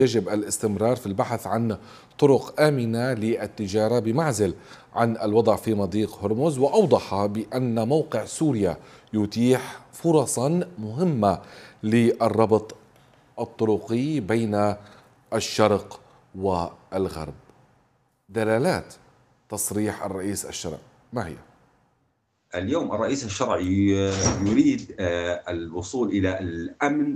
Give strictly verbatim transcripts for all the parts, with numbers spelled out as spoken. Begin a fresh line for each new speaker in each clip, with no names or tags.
يجب الاستمرار في البحث عن طرق آمنة للتجارة بمعزل عن الوضع في مضيق هرمز، وأوضح بأن موقع سوريا يتيح فرصا مهمة للربط الطرقي بين الشرق والغرب. دلالات تصريح الرئيس الشرعي ما هي؟
اليوم الرئيس الشرعي يريد الوصول إلى الأمن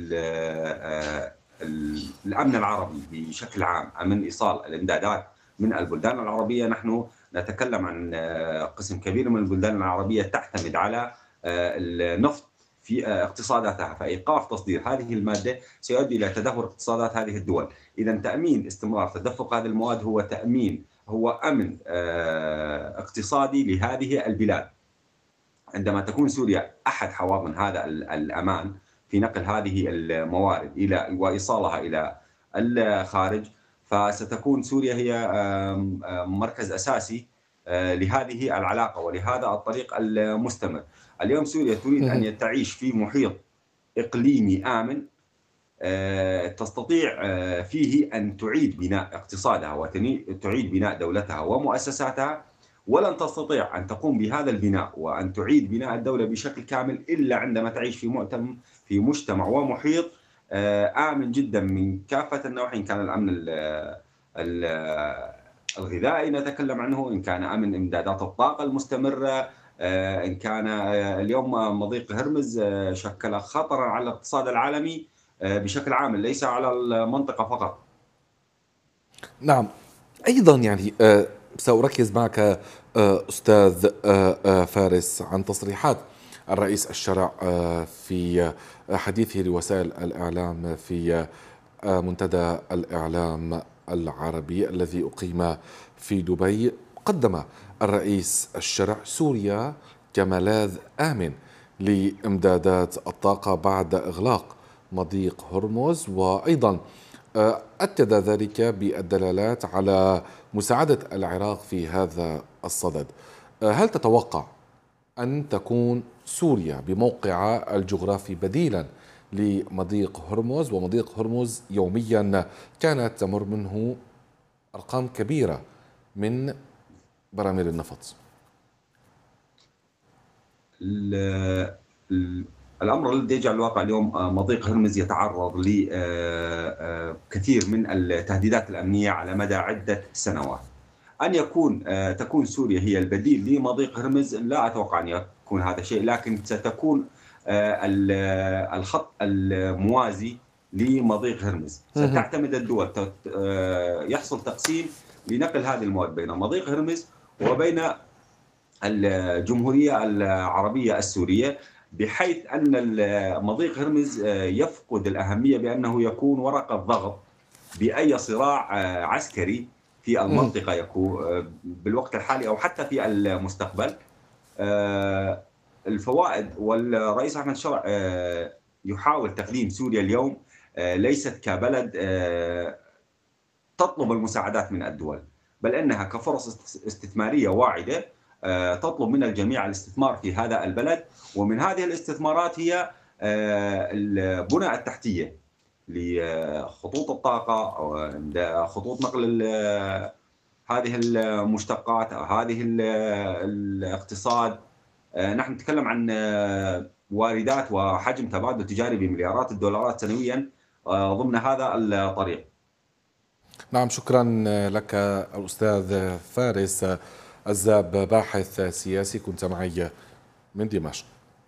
الأمن العربي بشكل عام، أمن إيصال الإمدادات من البلدان العربية. نحن نتكلم عن قسم كبير من البلدان العربية تعتمد على النفط في اقتصاداتها، فإيقاف تصدير هذه المادة سيؤدي إلى تدهور اقتصادات هذه الدول. إذا تأمين استمرار تدفق هذه المواد هو تأمين هو أمن اقتصادي لهذه البلاد. عندما تكون سوريا أحد حواضن هذا الأمان في نقل هذه الموارد إلى وإيصالها إلى الخارج، فستكون سوريا هي مركز أساسي لهذه العلاقة ولهذا الطريق المستمر. اليوم سوريا تريد أن تعيش في محيط إقليمي آمن تستطيع فيه أن تعيد بناء اقتصادها وتعيد بناء دولتها ومؤسساتها، ولن تستطيع أن تقوم بهذا البناء وأن تعيد بناء الدولة بشكل كامل إلا عندما تعيش في مؤتم في مجتمع ومحيط آمن جدا من كافة النواحي، إن كان الأمن الغذائي نتكلم عنه، إن كان أمن إمدادات الطاقة المستمرة، إن كان اليوم مضيق هرمز شكل خطرا على الاقتصاد العالمي بشكل عام ليس على المنطقة فقط.
نعم، أيضا يعني سأركز معك أستاذ فارس عن تصريحات الرئيس الشرع في حديثه لوسائل الإعلام في منتدى الإعلام العربي الذي أقيم في دبي. قدم الرئيس الشرع سوريا كملاذ آمن لإمدادات الطاقة بعد إغلاق مضيق هرمز، وأيضا أكد ذلك بالدلالات على مساعدة العراق في هذا الصدد. هل تتوقع أن تكون سوريا بموقعها الجغرافي بديلا لمضيق هرمز؟ ومضيق هرمز يوميا كانت تمر منه أرقام كبيرة من براميل النفط.
الأمر الذي يجعل الواقع اليوم مضيق هرمز يتعرض لكثير من التهديدات الأمنية على مدى عدة سنوات. أن يكون تكون سوريا هي البديل لمضيق هرمز لا أتوقع أن يكون هذا الشيء، لكن ستكون الخط الموازي لمضيق هرمز. ستعتمد الدول يحصل تقسيم لنقل هذه المواد بين مضيق هرمز وبين الجمهورية العربية السورية، بحيث أن مضيق هرمز يفقد الأهمية بأنه يكون ورقة ضغط بأي صراع عسكري في المنطقة يكون بالوقت الحالي أو حتى في المستقبل. الفوائد، والرئيس أحمد شرع يحاول تقديم سوريا اليوم ليست كبلد تطلب المساعدات من الدول، بل أنها كفرص استثمارية واعدة تطلب من الجميع الاستثمار في هذا البلد، ومن هذه الاستثمارات هي البنى التحتية لخطوط الطاقة أو خطوط نقل هذه المشتقات أو هذه الاقتصاد. نحن نتكلم عن واردات وحجم تبادل تجاري بمليارات الدولارات سنويا ضمن هذا الطريق.
نعم، شكرا لك الأستاذ فارس الزاب، باحث سياسي، كنت معي من دمشق.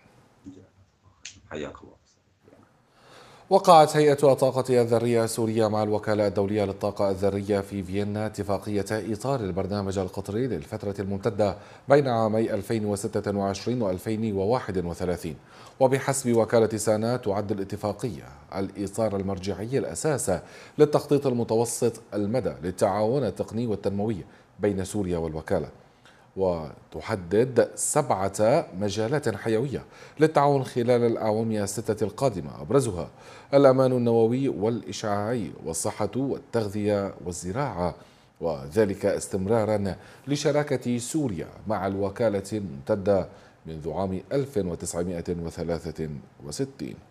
حياك الله.
وقعت هيئة الطاقة الذرية السورية مع الوكالة الدولية للطاقة الذرية في فيينا اتفاقية إطار البرنامج القطري للفترة الممتدة بين عامي ألفين وستة وعشرين وألفين وواحد وثلاثين. وبحسب وكالة سانا تعد الاتفاقية الإطار المرجعي الأساس للتخطيط المتوسط المدى للتعاون التقني والتنموي بين سوريا والوكالة، وتحدد سبعة مجالات حيوية للتعاون خلال الأعوام الستة القادمة، أبرزها الأمان النووي والإشعاعي والصحة والتغذية والزراعة، وذلك استمرارا لشراكة سوريا مع الوكالة الممتدة منذ عام ألف وتسعمائة وثلاثة وستين.